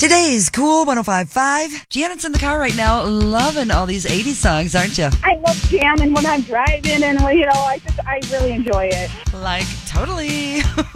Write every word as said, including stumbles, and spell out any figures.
Today's Cool one oh five point five. Janet's in the car right now, loving all these eighties songs, aren't you? I love jamming when I'm driving, and you know, I just I really enjoy it. Like, totally.